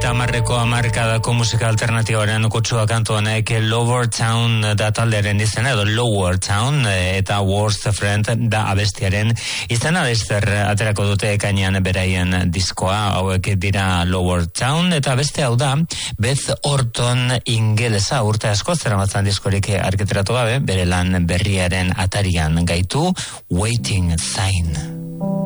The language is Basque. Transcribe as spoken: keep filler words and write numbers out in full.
Laurogeita hamarreko hamarkadako musika alternatibaren kutsua kantu honek Lower Town da taldearen izena, edo Lower Town, eta Worst Friend da abestiaren izena. Laster aterako dute ekainean beraien diskoa, hauek dira Lower Town, eta beste hau da Beth Orton ingelesa, urte asko zeramatzan diskorik argiteratu gabe, bere lan berriaren atarian gaitu Waiting Sign.